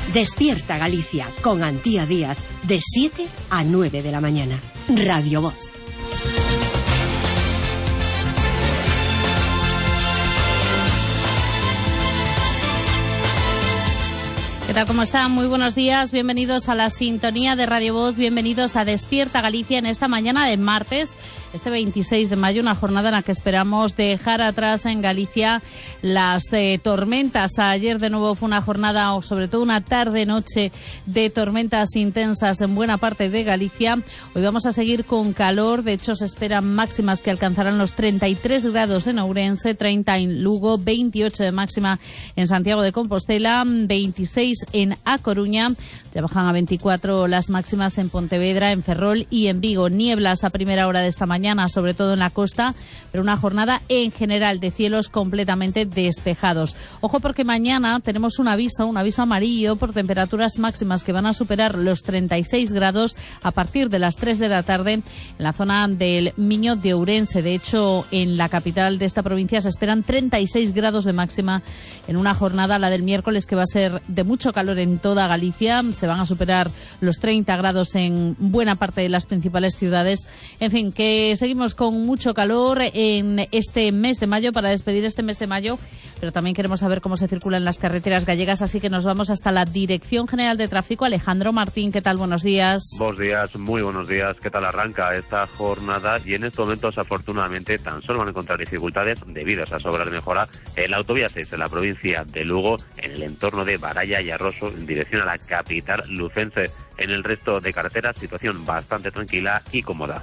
Despierta Galicia con Antía Díaz de 7 a 9 de la mañana. Radio Voz. ¿Qué tal? ¿Cómo están? Muy buenos días. Bienvenidos a la sintonía de Radio Voz. Bienvenidos a Despierta Galicia en esta mañana de martes. Este 26 de mayo, una jornada en la que esperamos dejar atrás en Galicia las tormentas. Ayer de nuevo fue una jornada, o sobre todo una tarde-noche, de tormentas intensas en buena parte de Galicia. Hoy vamos a seguir con calor. De hecho, se esperan máximas que alcanzarán los 33 grados en Ourense, 30 en Lugo, 28 de máxima en Santiago de Compostela, 26 en A Coruña. Ya bajan a 24 las máximas en Pontevedra, en Ferrol y en Vigo. Nieblas a primera hora de esta mañana, sobre todo en la costa, pero una jornada en general de cielos completamente despejados. Ojo, porque mañana tenemos un aviso amarillo por temperaturas máximas que van a superar los 36 grados a partir de las 3 de la tarde en la zona del Miño de Ourense. De hecho, en la capital de esta provincia se esperan 36 grados de máxima en una jornada, la del miércoles, que va a ser de mucho calor en toda Galicia. Se van a superar los 30 grados en buena parte de las principales ciudades. En fin, que seguimos con mucho calor en este mes de mayo, para despedir este mes de mayo, pero también queremos saber cómo se circula en las carreteras gallegas, así que nos vamos hasta la Dirección General de Tráfico. Alejandro Martín, ¿qué tal? Buenos días. Buenos días, muy buenos días. ¿Qué tal arranca esta jornada? Y en estos momentos, afortunadamente, tan solo van a encontrar dificultades debido a esas obras de mejora en la autovía 6 de la provincia de Lugo, en el entorno de Baralla y Arroso, en dirección a la capital lucense. En el resto de carreteras, situación bastante tranquila y cómoda.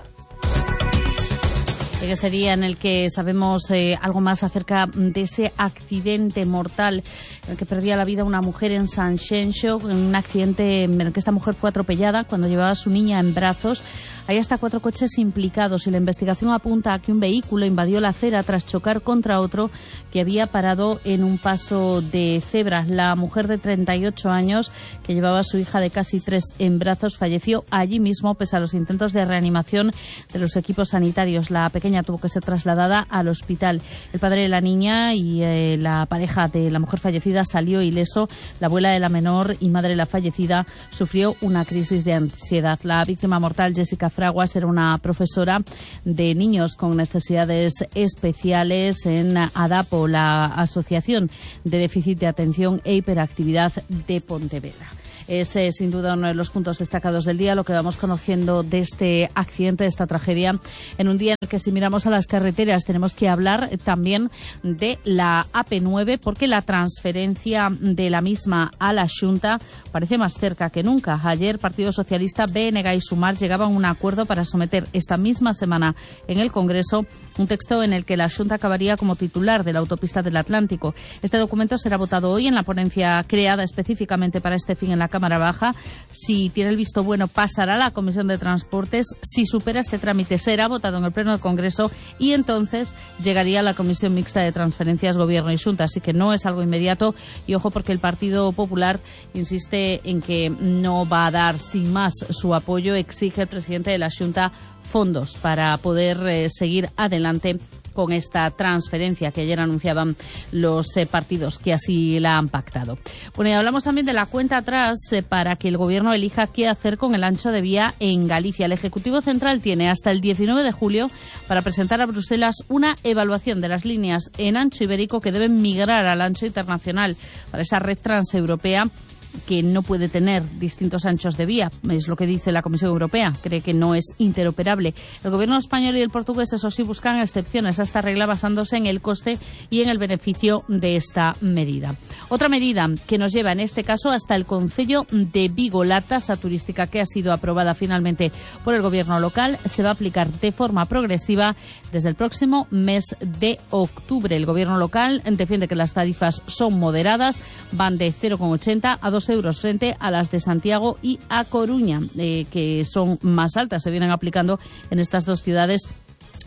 En ese día en el que sabemos algo más acerca de ese accidente mortal en el que perdía la vida una mujer en Sanxenxo, en un accidente en el que esta mujer fue atropellada cuando llevaba a su niña en brazos. Hay hasta 4 coches implicados y la investigación apunta a que un vehículo invadió la acera tras chocar contra otro que había parado en un paso de cebra. La mujer de 38 años, que llevaba a su hija de casi 3 en brazos, falleció allí mismo pese a los intentos de reanimación de los equipos sanitarios. La pequeña tuvo que ser trasladada al hospital. El padre de la niña y la pareja de la mujer fallecida salió ileso. La abuela de la menor y madre de la fallecida sufrió una crisis de ansiedad. La víctima mortal, Jessica Fraguas, era una profesora de niños con necesidades especiales en ADAPO, la Asociación de Déficit de Atención e Hiperactividad de Pontevedra. Es sin duda uno de los puntos destacados del día, lo que vamos conociendo de este accidente, de esta tragedia, en un día en el que, si miramos a las carreteras, tenemos que hablar también de la AP9, porque la transferencia de la misma a la Xunta parece más cerca que nunca. Ayer, Partido Socialista, BNG y Sumar llegaban a un acuerdo para someter esta misma semana en el Congreso un texto en el que la Xunta acabaría como titular de la autopista del Atlántico. Este documento será votado hoy en la ponencia creada específicamente para este fin en la Cámara Baja. Si tiene el visto bueno, pasará a la Comisión de Transportes. Si supera este trámite, será votado en el Pleno del Congreso y entonces llegaría a la Comisión Mixta de Transferencias, Gobierno y Xunta. Así que no es algo inmediato y ojo, porque el Partido Popular insiste en que no va a dar sin más su apoyo. Exige el presidente de la Xunta fondos para poder seguir adelante con esta transferencia que ayer anunciaban los partidos que así la han pactado. Bueno, y hablamos también de la cuenta atrás para que el Gobierno elija qué hacer con el ancho de vía en Galicia. El Ejecutivo Central tiene hasta el 19 de julio para presentar a Bruselas una evaluación de las líneas en ancho ibérico que deben migrar al ancho internacional para esa red transeuropea, que no puede tener distintos anchos de vía, es lo que dice la Comisión Europea, cree que no es interoperable. El gobierno español y el portugués, eso sí, buscan excepciones a esta regla basándose en el coste y en el beneficio de esta medida. Otra medida que nos lleva en este caso hasta el concello de Vigo, la tasa turística que ha sido aprobada finalmente por el gobierno local se va a aplicar de forma progresiva desde el próximo mes de octubre. El gobierno local defiende que las tarifas son moderadas, van de 0,80 a 2 euros frente a las de Santiago y A Coruña, que son más altas, se vienen aplicando en estas dos ciudades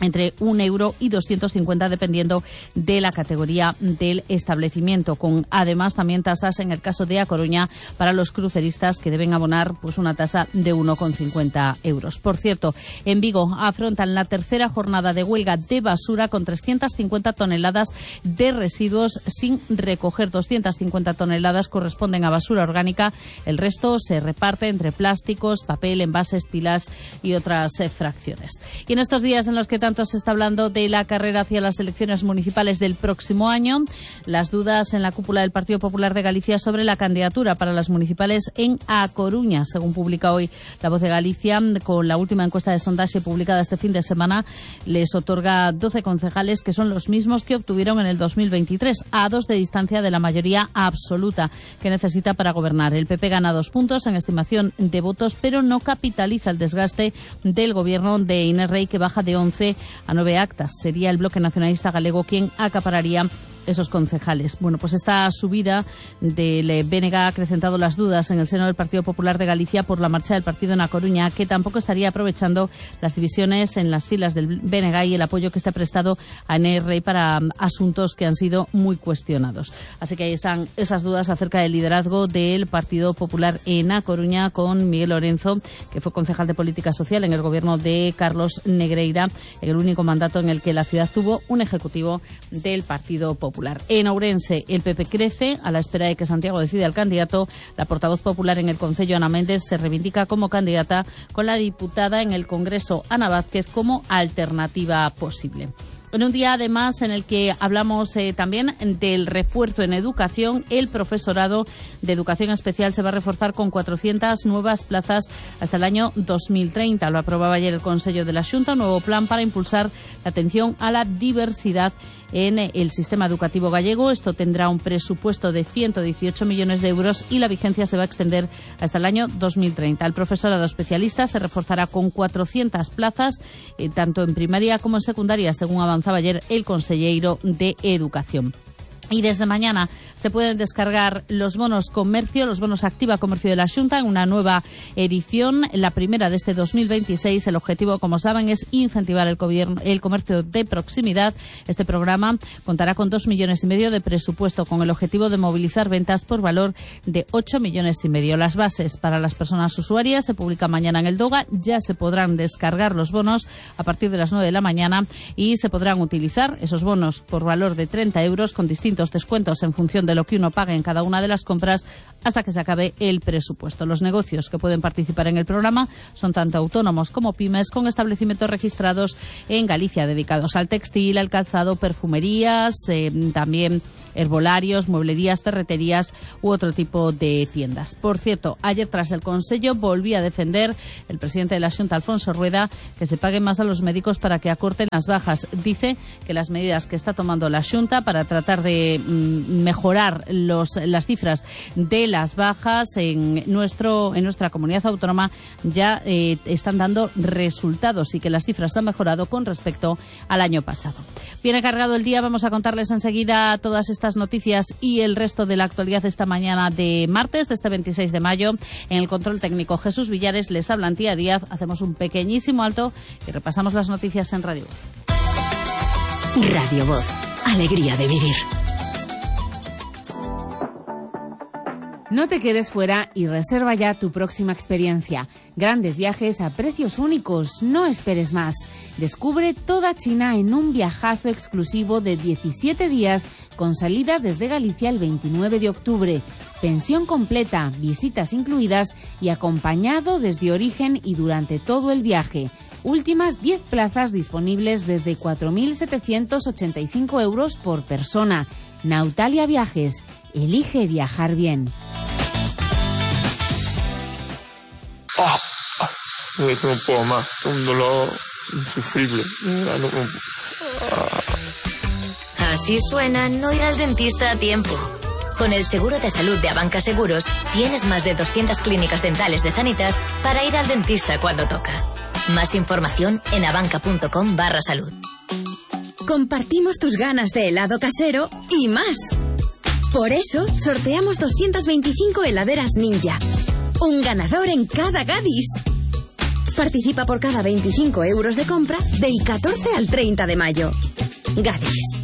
entre 1 euro y 250 dependiendo de la categoría del establecimiento, con además también tasas en el caso de A Coruña para los cruceristas que deben abonar pues una tasa de 1,50 euros. Por cierto, en Vigo afrontan la tercera jornada de huelga de basura con 350 toneladas de residuos sin recoger. 250 toneladas corresponden a basura orgánica, el resto se reparte entre plásticos, papel, envases, pilas y otras fracciones. Y en estos días en los que tanto se está hablando de la carrera hacia las elecciones municipales del próximo año, las dudas en la cúpula del Partido Popular de Galicia sobre la candidatura para las municipales en A Coruña. Según publica hoy La Voz de Galicia, con la última encuesta de sondaje publicada este fin de semana, les otorga 12 concejales que son los mismos que obtuvieron en el 2023, a 2 de distancia de la mayoría absoluta que necesita para gobernar. El PP gana 2 puntos en estimación de votos, pero no capitaliza el desgaste del gobierno de Inés Rey, que baja de 11 a 9 actas. Sería el Bloque Nacionalista Galego quien acapararía esos concejales. Bueno, pues esta subida del BNG ha acrecentado las dudas en el seno del Partido Popular de Galicia por la marcha del partido en A Coruña, que tampoco estaría aprovechando las divisiones en las filas del BNG y el apoyo que está prestado a NRI para asuntos que han sido muy cuestionados. Así que ahí están esas dudas acerca del liderazgo del Partido Popular en A Coruña, con Miguel Lorenzo, que fue concejal de Política Social en el gobierno de Carlos Negreira, en el único mandato en el que la ciudad tuvo un ejecutivo del Partido Popular. En Ourense, el PP crece a la espera de que Santiago decida el candidato. La portavoz popular en el Concello, Ana Méndez, se reivindica como candidata, con la diputada en el Congreso, Ana Vázquez, como alternativa posible. En un día, además, en el que hablamos también del refuerzo en educación, el profesorado de educación especial se va a reforzar con 400 nuevas plazas hasta el año 2030. Lo aprobaba ayer el Consejo de la Xunta, un nuevo plan para impulsar la atención a la diversidad en el sistema educativo gallego. Esto tendrá un presupuesto de 118 millones de euros y la vigencia se va a extender hasta el año 2030. El profesorado especialista se reforzará con 400 plazas, tanto en primaria como en secundaria, según avanzaba ayer el consejero de Educación. Y desde mañana se pueden descargar los bonos comercio, los bonos Activa Comercio de la Xunta, en una nueva edición, la primera de este 2026. El objetivo, como saben, es incentivar el comercio de proximidad. Este programa contará con 2,5 millones de presupuesto, con el objetivo de movilizar ventas por valor de 8,5 millones. Las bases para las personas usuarias se publican mañana en el DOGA. Ya se podrán descargar los bonos a partir de las 9 de la mañana y se podrán utilizar esos bonos por valor de 30 euros con distintos descuentos en función de lo que uno pague en cada una de las compras hasta que se acabe el presupuesto. Los negocios que pueden participar en el programa son tanto autónomos como pymes con establecimientos registrados en Galicia dedicados al textil, al calzado, perfumerías, también herbolarios, mueblerías, ferreterías u otro tipo de tiendas. Por cierto, ayer tras el Consello volvía a defender el presidente de la Xunta, Alfonso Rueda, que se pague más a los médicos para que acorten las bajas. Dice que las medidas que está tomando la Xunta para tratar de mejorar las cifras de las bajas en nuestra comunidad autónoma ya están dando resultados y que las cifras han mejorado con respecto al año pasado. Viene cargado el día, vamos a contarles enseguida todas estas noticias y el resto de la actualidad esta mañana de martes, de este 26 de mayo. En el control técnico Jesús Villares, les habla Antía Díaz. Hacemos un pequeñísimo alto y repasamos las noticias en Radio Voz. Radio Voz, alegría de vivir. No te quedes fuera y reserva ya tu próxima experiencia. Grandes viajes a precios únicos, no esperes más. Descubre toda China en un viajazo exclusivo de 17 días con salida desde Galicia el 29 de octubre. Pensión completa, visitas incluidas y acompañado desde origen y durante todo el viaje. Últimas 10 plazas disponibles desde 4.785 euros por persona. Nautalia Viajes. Elige viajar bien. No puedo más. Un dolor insufrible. Así suena no ir al dentista a tiempo. Con el seguro de salud de Abanca Seguros tienes más de 200 clínicas dentales de Sanitas para ir al dentista cuando toca. Más información en abanca.com/salud. Compartimos tus ganas de helado casero y más. Por eso sorteamos 225 heladeras Ninja. Un ganador en cada Gadis. Participa por cada 25 euros de compra del 14 al 30 de mayo. Gadis.